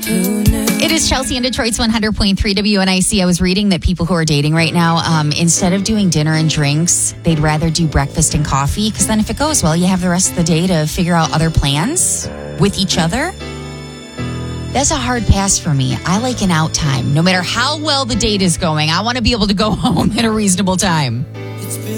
It is Chelsea in Detroit's 100.3 WNIC. I was reading that people who are dating right now, instead of doing dinner and drinks, they'd rather do breakfast and coffee. Because then if it goes well, you have the rest of the day to figure out other plans with each other. That's a hard pass for me. I like an out time. No matter how well the date is going, I want to be able to go home at a reasonable time.